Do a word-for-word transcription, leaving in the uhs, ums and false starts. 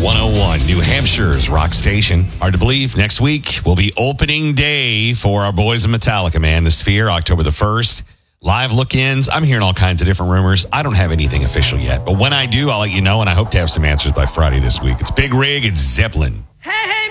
one oh one, New Hampshire's rock station. Hard to believe, next week will be opening day for our boys in Metallica, man. The Sphere, October the first. Live look-ins. I'm hearing all kinds of different rumors. I don't have anything official yet, but when I do, I'll let you know, and I hope to have some answers by Friday this week. It's Big Rig, it's Zeppelin. Hey, hey!